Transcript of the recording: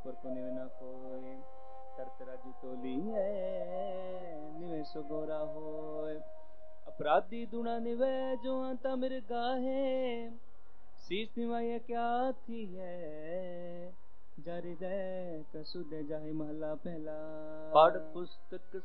पर को निवे ना कोय तरत राजू तोली है निवे सो गोरा होय अपराधी दुना निवे जो आता मेरे गाहे शीश निवाए क्या थी है जारी दे कसुदे जाहि महला पहला पाठ पुस्तक